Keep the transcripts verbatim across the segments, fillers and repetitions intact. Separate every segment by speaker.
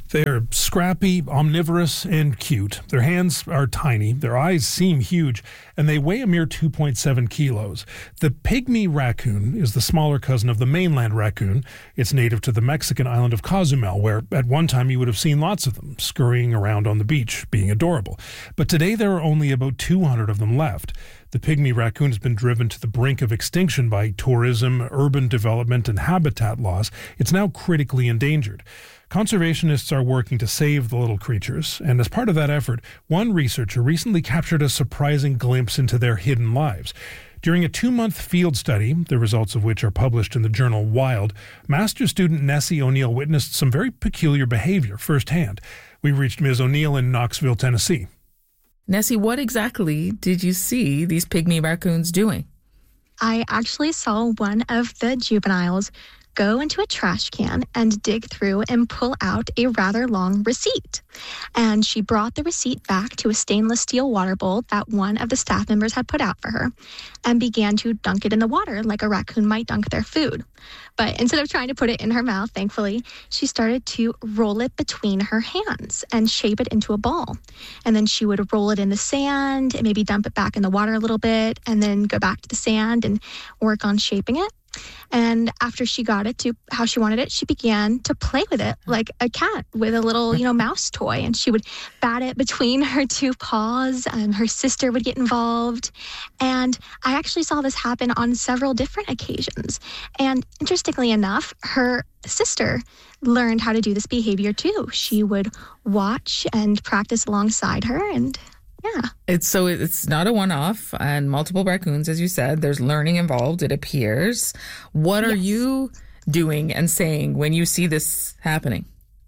Speaker 1: They're scrappy, omnivorous, and cute. Their hands are tiny, their eyes seem huge, and they weigh a mere two point seven kilos. The pygmy raccoon is the smaller cousin of the mainland raccoon. It's native to the Mexican island of Cozumel, where at one time you would have seen lots of them scurrying around on the beach, being adorable. But today there are only about two hundred of them left. The pygmy raccoon has been driven to the brink of extinction by tourism, urban development, and habitat loss. It's now critically endangered. Conservationists are working to save the little creatures, and as part of that effort, one researcher recently captured a surprising glimpse into their hidden lives. During a two-month field study, the results of which are published in the journal Wild, master's student Nessie O'Neill witnessed some very peculiar behavior firsthand. We reached Miz O'Neill in Knoxville, Tennessee.
Speaker 2: Nessie, what exactly did you see these pygmy raccoons doing?
Speaker 3: I actually saw one of the juveniles go into a trash can and dig through and pull out a rather long receipt. And she brought the receipt back to a stainless steel water bowl that one of the staff members had put out for her and began to dunk it in the water like a raccoon might dunk their food. But instead of trying to put it in her mouth, thankfully, she started to roll it between her hands and shape it into a ball. And then she would roll it in the sand and maybe dump it back in the water a little bit and then go back to the sand and work on shaping it. And after she got it to how she wanted it, she began to play with it like a cat with a little, you know, mouse toy. And she would bat it between her two paws, and her sister would get involved. And I actually saw this happen on several different occasions. And interestingly enough, her sister learned how to do this behavior too. She would watch and practice alongside her, and yeah.
Speaker 2: It's so it's not a one-off, and multiple raccoons, as you said. There's learning involved, it appears. What are
Speaker 3: Yes.
Speaker 2: you doing and saying when you see this happening?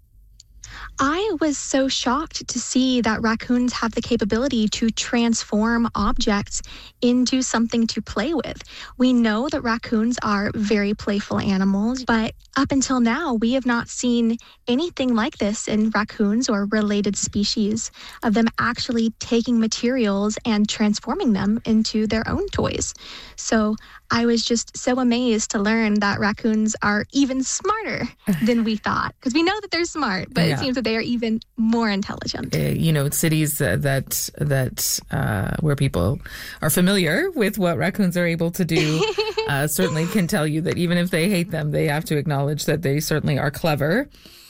Speaker 3: I was so shocked to see that raccoons have the capability to transform objects into something to play with. We know that raccoons are very playful animals, but up until now, we have not seen anything like this in raccoons or related species, of them actually taking materials and transforming them into their own toys. So I was just so amazed to learn that raccoons are even smarter than we thought, because we know that they're smart, but
Speaker 2: Yeah.
Speaker 3: it seems that they are even more intelligent.
Speaker 2: Uh, you know, cities uh, that that uh, where people are familiar with what raccoons are able to do uh, certainly can tell you that even if they hate them, they have to acknowledge that they certainly are clever.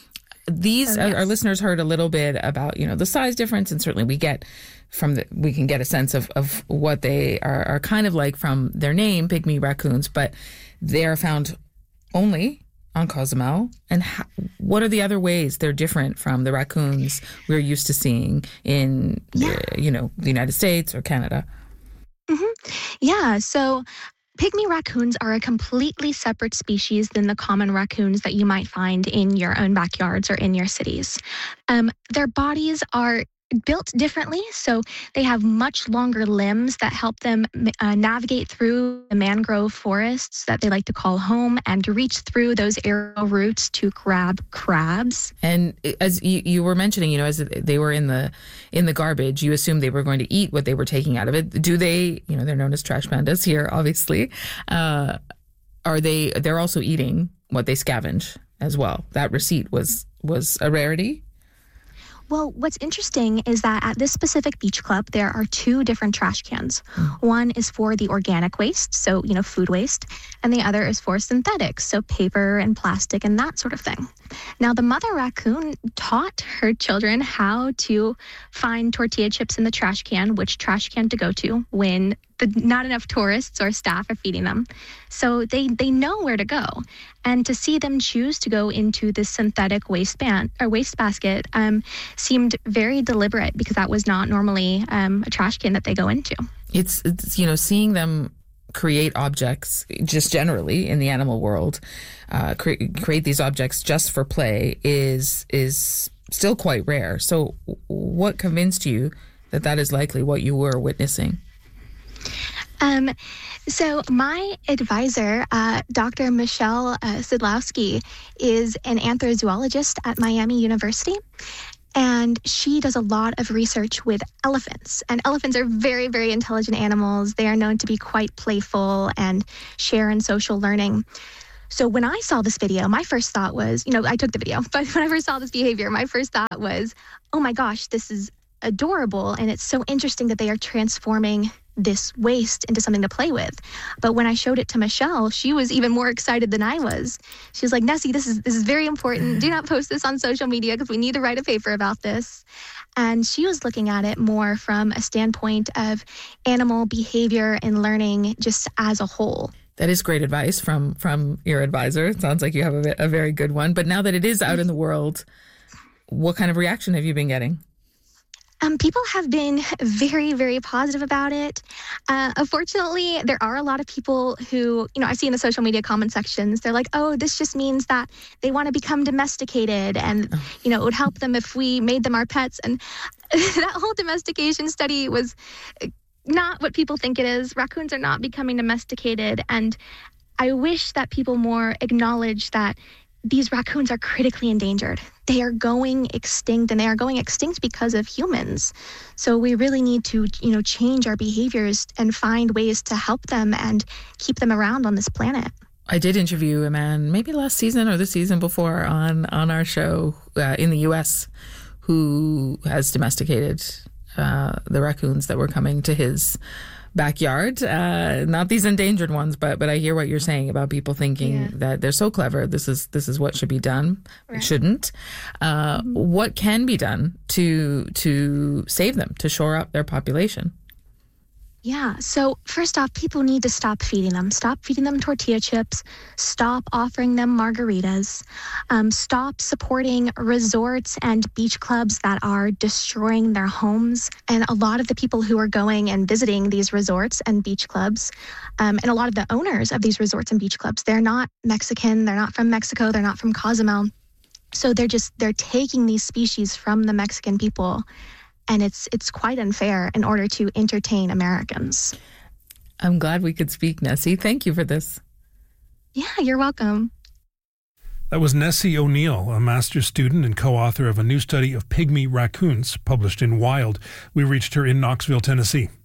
Speaker 2: These
Speaker 3: Oh, yes.
Speaker 2: our listeners heard a little bit about, you know, the size difference, and certainly we get from the we can get a sense of, of what they are, are kind of like from their name, pygmy raccoons, but they are found only on Cozumel. And how, what are the other ways they're different from the raccoons we're used to seeing in,
Speaker 3: Yeah.
Speaker 2: uh, you know, the United States or Canada?
Speaker 3: Mm-hmm. Yeah, so pygmy raccoons are a completely separate species than the common raccoons that you might find in your own backyards or in your cities. Um, their bodies are built differently, so they have much longer limbs that help them uh, navigate through the mangrove forests that they like to call home, and to reach through those arrow roots to grab crabs.
Speaker 2: And as you, you were mentioning, you know, as they were in the in the garbage, you assumed they were going to eat what they were taking out of it. Do they, you know, they're known as trash pandas here, obviously. Uh, are they, they're also eating what they scavenge as well. That receipt was was a rarity.
Speaker 3: Well, what's interesting is that at this specific beach club, there are two different trash cans. Mm. One is for the organic waste, so, you know, food waste, and the other is for synthetics, so paper and plastic and that sort of thing. Now, the mother raccoon taught her children how to find tortilla chips in the trash can, which trash can to go to when the, not enough tourists or staff are feeding them. So they, they know where to go. And to see them choose to go into this synthetic waistband or waste basket um, seemed very deliberate, because that was not normally um, a trash can that they go into.
Speaker 2: It's, it's, you know, seeing them create objects just generally in the animal world, uh, cre- create these objects just for play is is still quite rare. So what convinced you that that is likely what you were witnessing?
Speaker 3: Um, so my advisor, uh, Doctor Michelle uh, Sidlowski, is an anthrozoologist at Miami University. And she does a lot of research with elephants. And elephants are very, very intelligent animals. They are known to be quite playful and share in social learning. So when I saw this video, my first thought was, you know, I took the video, but when I first saw this behavior, my first thought was, oh my gosh, this is adorable. And it's so interesting that they are transforming this waste into something to play with. But when I showed it to Michelle, she was even more excited than I was. She was like, Nessie, this is this is very important. Do not post this on social media because we need to write a paper about this. And she was looking at it more from a standpoint of animal behavior and learning just as a whole.
Speaker 2: That is great advice from from your advisor. It sounds like you have a, a very good one. But now that it is out in the world, what kind of reaction have you been getting?
Speaker 3: Um, people have been very, very positive about it. Uh, unfortunately, there are a lot of people who, you know, I see in the social media comment sections, they're like, oh, this just means that they want to become domesticated and, you know, it would help them if we made them our pets. And that whole domestication study was not what people think it is. Raccoons are not becoming domesticated. And I wish that people more acknowledge that these raccoons are critically endangered. They are going extinct, and they are going extinct because of humans. So we really need to, you know, change our behaviors and find ways to help them and keep them around on this planet.
Speaker 2: I did interview a man maybe last season or the season before on, on our show uh, in the U S who has domesticated uh, the raccoons that were coming to his backyard, uh, not these endangered ones, but but I hear what you're saying about people thinking yeah. that they're so clever. This is this is what should be done. Right. It shouldn't. Uh, mm-hmm. What can be done to to save them, to shore up their population?
Speaker 3: Yeah. So first off, people need to stop feeding them. Stop feeding them tortilla chips. Stop offering them margaritas. Um, stop supporting resorts and beach clubs that are destroying their homes. And a lot of the people who are going and visiting these resorts and beach clubs, um, and a lot of the owners of these resorts and beach clubs, they're not Mexican. They're not from Mexico. They're not from Cozumel. So they're just, they're taking these species from the Mexican people. And it's it's quite unfair in order to entertain Americans.
Speaker 2: I'm glad we could speak, Nessie. Thank you for this.
Speaker 3: Yeah, you're welcome.
Speaker 1: That was Nessie O'Neill, a master's student and co-author of a new study of pygmy raccoons published in Wild. We reached her in Knoxville, Tennessee.